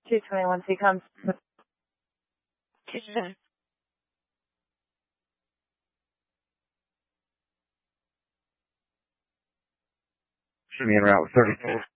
221, C comes. Should be en route with 34.